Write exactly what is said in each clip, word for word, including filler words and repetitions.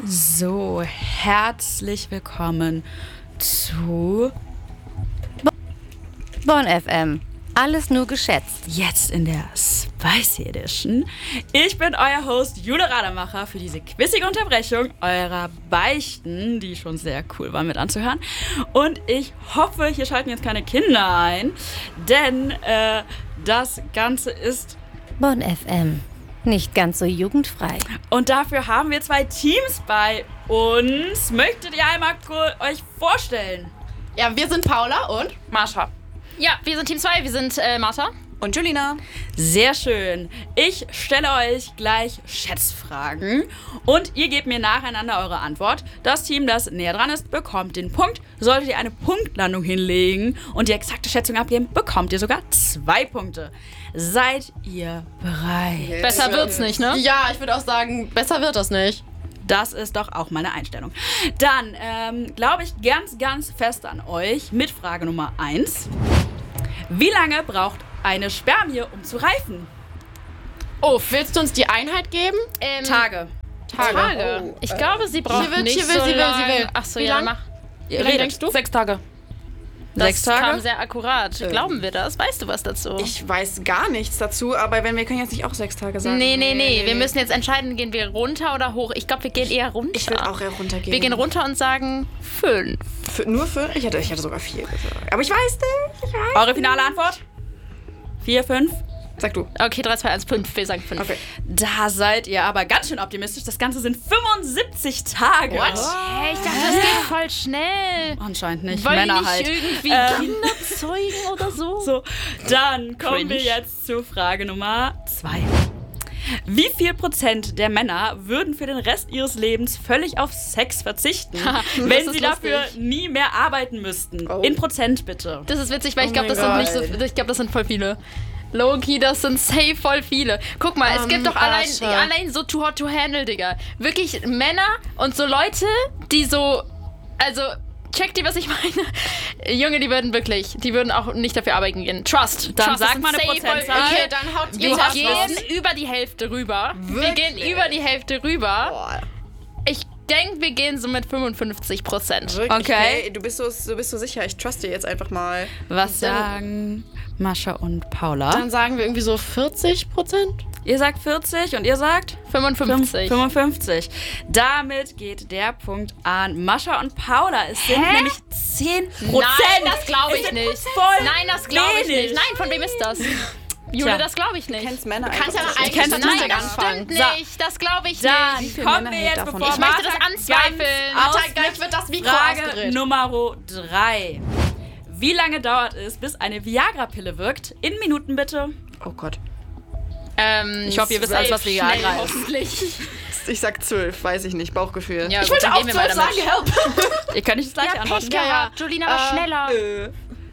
So, herzlich willkommen zu Bonn F M. Alles nur geschätzt. Jetzt in der Spicy Edition. Ich bin euer Host Jule Rademacher für diese quizzige Unterbrechung eurer Beichten, die schon sehr cool waren mit anzuhören. Und ich hoffe, hier schalten jetzt keine Kinder ein, denn äh, das Ganze ist Bonn F M. Nicht ganz so jugendfrei. Und dafür haben wir zwei Teams bei uns. Möchtet ihr einmal euch vorstellen? Ja, wir sind Paula und Marsha. Ja, wir sind Team zwei, wir sind äh, Martha. Und Julina. Sehr schön. Ich stelle euch gleich Schätzfragen und ihr gebt mir nacheinander eure Antwort. Das Team, das näher dran ist, bekommt den Punkt. Solltet ihr eine Punktlandung hinlegen und die exakte Schätzung abgeben, bekommt ihr sogar zwei Punkte. Seid ihr bereit? Besser wird's nicht, ne? Ja, ich würde auch sagen, besser wird das nicht. Das ist doch auch meine Einstellung. Dann ähm, glaube ich ganz, ganz fest an euch mit Frage Nummer eins. Wie lange braucht eine Spermie, um zu reifen? Oh, willst du uns die Einheit geben? Ähm, Tage. Tage. Tage. Oh, ich äh, glaube, sie braucht sie will, nicht sie will, so sie will, lang. sie will. Achso, Wie ja, lang? mach. Ihr Wie lange redet. denkst du? Sechs Tage. Das Sechs Tage? kam sehr akkurat. Glauben wir das? Weißt du was dazu? Ich weiß gar nichts dazu, aber wenn wir können jetzt nicht auch sechs Tage sagen. nee, nee, nee. Wir müssen jetzt entscheiden, gehen wir runter oder hoch. Ich glaube, wir gehen eher runter. Ich würde auch eher runtergehen. Wir gehen runter und sagen fünf. F- nur fünf? Ich hatte, ich hatte sogar vier gesagt. Aber ich weiß nicht. Ich weiß. Eure finale Antwort? Vier, fünf? Sag du. Okay, drei, zwei, eins, fünf. Wir sagen fünf. Okay. Da seid ihr aber ganz schön optimistisch. Das Ganze sind fünfundsiebzig Tage. What? Hey, ich dachte, das geht voll schnell. Anscheinend nicht. Wollen Männer die nicht halt. irgendwie Ähm, Kinder zeugen oder so? So, dann kommen Cringe. wir jetzt zu Frage Nummer zwei. Wie viel Prozent der Männer würden für den Rest ihres Lebens völlig auf Sex verzichten, wenn ist sie dafür lustig. nie mehr arbeiten müssten? Oh. In Prozent bitte. Das ist witzig, weil ich Oh glaube, mein das sind nicht Gott. so. Ich glaube, das sind voll viele. Loki, das sind safe voll viele. Guck mal, es Ähm, gibt doch allein, Asche. allein so Too Hot to Handle, Digga. Wirklich Männer und so Leute, die so. Also, checkt ihr, was ich meine? Junge, die würden wirklich. Die würden auch nicht dafür arbeiten gehen. Trust. Dann Trust sag ist mal eine safe voll Prozentzahl. viele. Okay, dann haut Wir ihr das gehen raus. über die Hälfte rüber. Wir Wirklich? gehen über die Hälfte rüber. Boah. Ich denke, wir gehen so mit fünfundfünfzig Prozent. Wirklich? Okay. Hey, du bist so, du bist so sicher. Ich truste dir jetzt einfach mal. Was sagen Mascha und Paula? Dann sagen wir irgendwie so vierzig Prozent. Ihr sagt vierzig und ihr sagt? fünfundfünfzig. fünfundfünfzig. Damit geht der Punkt an Mascha und Paula. Es sind Hä? nämlich zehn Prozent. Nein, das glaube ich Es sind nicht. voll Nein, das glaube ich wenig. nicht. Nein, von wem ist das? Jule, Tja. das glaube ich nicht. Du kennst Männer kannst ja einfach noch nicht. eigentlich kennst Nein, Statistik das anfangen. stimmt nicht. Das glaube ich Dann nicht. viele kommen Männer wir hält jetzt, davon bevor nicht? Ich möchte Martha das anzweifeln. ganz Alter, gleich wird das Mikro Frage ausgedreht. Nummer drei. Wie lange dauert es, bis eine Viagra-Pille wirkt? In Minuten bitte. Oh Gott. Ähm, Ich hoffe, ihr wisst alles, was safe, Viagra schnell, ist. Hoffentlich. Ich sag zwölf, weiß ich nicht. Bauchgefühl. Ja, Ich gut, wollte dann auch gehen wir mal zwölf sagen, damit. help. Ihr könnt nicht das gleiche Ja, antworten. Pech gehabt. Julina war Äh, schneller. Äh.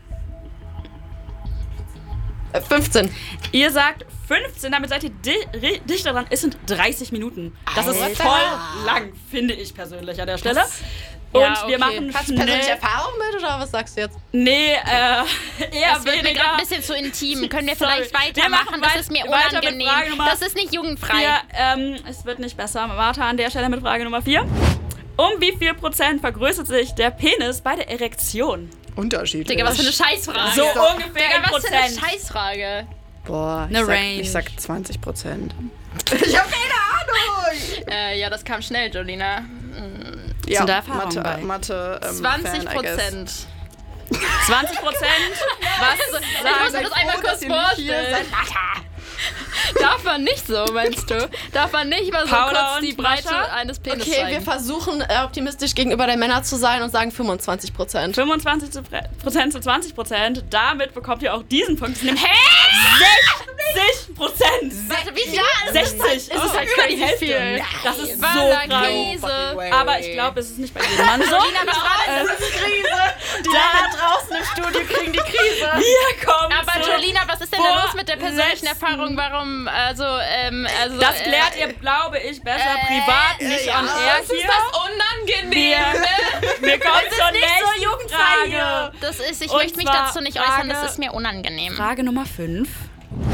Äh, fünfzehn. Ihr sagt fünfzehn, damit seid ihr di ri- dichter dran. Es sind dreißig Minuten. Das ist Alter. voll lang, finde ich persönlich an der Stelle. Und Ja, okay. wir machen Hast du persönliche schnell... Erfahrung mit oder was sagst du jetzt? Nee, äh, eher Das wird mir weniger. gerade ein bisschen zu intim. Können wir Sorry. vielleicht Wir machen weitermachen? Das weit- ist mir weiter mit unangenehm. Frage Nummer Das ist nicht jugendfrei. Wir, ähm, es wird nicht besser. Martha an der Stelle mit Frage Nummer vier. Um wie viel Prozent vergrößert sich der Penis bei der Erektion? Unterschiedlich. Digga, was für eine Scheißfrage. So ungefähr Digga, ein was für eine Prozent. Scheißfrage. Boah, ich Eine sag, Range. ich sag zwanzig Prozent. Ich hab keine Ahnung. Äh, ja, das kam schnell, Jolina. Ja, Sind da Erfahrungen Mathe, bei? Mathe, ähm, zwanzig Fan, I guess. Prozent. zwanzig Prozent? Was Ich muss sagen mir das einmal froh, kurz dass ihr nicht hier vorstellen. Darf man nicht so, meinst du? Darf man nicht mal so Paula kurz die und Breite Mascha? eines Penis Okay, wir zeigen? versuchen äh, optimistisch gegenüber der Männer zu sein und sagen fünfundzwanzig Prozent. fünfundzwanzig zu Pre- Prozent zu zwanzig Prozent. Damit bekommt ihr auch diesen Punkt. Das sind nämlich sechzig Prozent. Warte, wie viel? sechzig. Es ist halt über die Hälfte. viel. Das ist so Voller krank. Krise. Aber ich glaube, es ist nicht bei jedem Mann so. Jolina, was war das? Die da draußen im Studio kriegen die Krise. Wir kommen Aber zu Jolina, was ist denn da los mit der persönlichen vorletzten- Erfahrung? Warum, also, ähm, also... Das äh, klärt ihr, glaube ich, besser privat, nicht on air Das ist hier. das unangenehm. Wir, wir kommen zur nächsten jugendfrei Frage. hier. Das ist, ich Und möchte mich zwar dazu nicht Frage- äußern, das ist mir unangenehm. Frage Nummer fünf.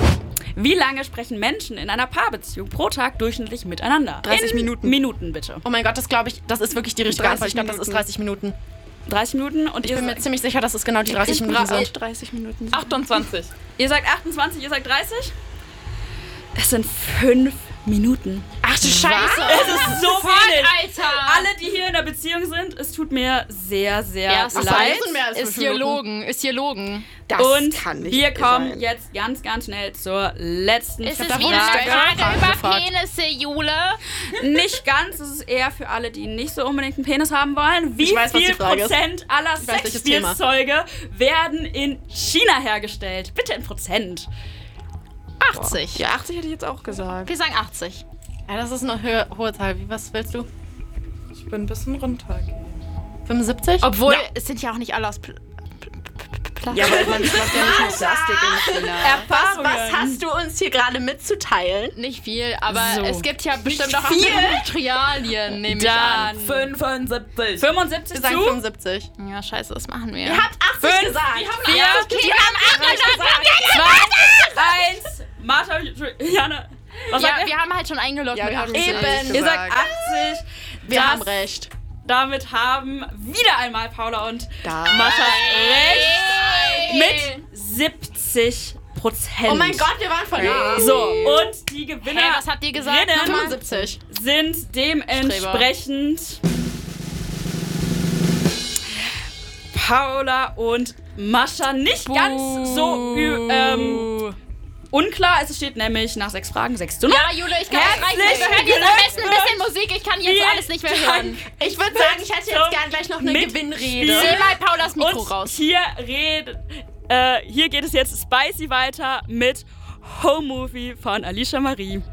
Wie lange sprechen Menschen in einer Paarbeziehung pro Tag durchschnittlich miteinander? dreißig in Minuten. Minuten, bitte. Oh mein Gott, das glaube ich, das ist wirklich die richtige Antwort. Ich glaube, das ist dreißig Minuten. dreißig Minuten und Ich ihr, bin mir sagt, ziemlich sicher, dass es genau die dreißig Ich Minuten bra- sind. dreißig Minuten. achtundzwanzig. ihr sagt achtundzwanzig, ihr sagt dreißig? Es sind fünf Minuten. Ach du Scheiße. Es ist so wenig. Alter! Alle, die hier in der Beziehung sind, es tut mir sehr, sehr Ja, es ist leid. sind mehr als Ist fünf hier Minuten. logen, ist hier logen. Das Und kann nicht wir kommen sein. jetzt ganz, ganz schnell zur letzten Ist es Frage. wieder eine Frage über gefragt. Penisse, Jule? Nicht ganz, es ist eher für alle, die nicht so unbedingt einen Penis haben wollen. Wie Ich weiß, was die viel Frage ist. Prozent aller Ich weiß, welches Thema. Sexspielzeuge werden in China hergestellt? Bitte in Prozent. achtzig. Ja, achtzig hätte ich jetzt auch gesagt. Wir sagen achtzig. Ja, das ist eine höhe, hohe Zahl. Wie, was willst du? Ich bin ein bisschen runtergehen. fünfundsiebzig? Obwohl, es sind ja auch nicht alle aus Pl Pl Ja, weil man schafft ja nicht nur Plastik in China. Was, was hast du uns hier gerade mitzuteilen? Nicht viel, aber So. es gibt ja bestimmt auch viel? andere Materialien, nehme ich Dann an. fünfundsiebzig. fünfundsiebzig Wir sagen zu. fünfundsiebzig. Ja, scheiße, das machen wir. Ihr habt achtzig Fünf, gesagt. vier, Ja, okay, wir haben zwei, eins. Martha, Jana. Was Ja, sagt ihr? wir haben halt schon eingeloggt Ja, mit wir haben achtzig. Eben. Ihr sagt achtzig. Wir Das- haben recht. Damit haben wieder einmal Paula und Da. Mascha recht. Mit siebzig Prozent. Oh mein Gott, wir waren voll nah. So, und die Gewinner Hä, was habt ihr gesagt? Rinnen fünfundsiebzig. sind dementsprechend Paula und Mascha. Nicht ganz so ü- ähm, unklar. Es steht nämlich nach sechs Fragen sechs zu null. Ja, Jule, ich glaube, es reicht. Wir Herzlichen hören jetzt am besten ein bisschen Glückwunsch. Musik. Ich kann jetzt Vielen alles nicht mehr hören. Ich würde sagen, ich hätte jetzt gern gleich noch eine Mit Gewinnrede. Zieh mal Paulas Mikro Und raus. hier, red, äh, hier geht es jetzt spicy weiter mit Home Movie von Alicia Marie.